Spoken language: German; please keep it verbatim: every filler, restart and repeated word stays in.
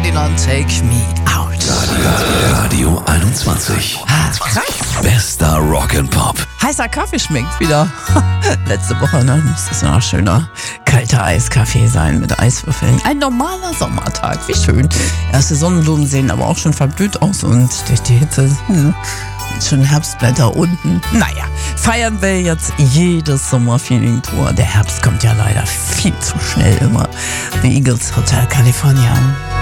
Original Take Me Out. Radio, Radio einundzwanzig. Ah, krass. Bester Rock and Pop. Heißer Kaffee schmeckt wieder. Letzte Woche, ne? Muss das noch ein schöner kalter Eiskaffee sein mit Eiswürfeln. Ein normaler Sommertag, wie schön. Erste Sonnenblumen sehen aber auch schon verblüht aus und durch die Hitze hm, schon Herbstblätter unten. Naja, feiern wir jetzt jedes Sommerfeeling-Tour. Der Herbst kommt ja leider viel zu schnell immer. The Eagles, Hotel California.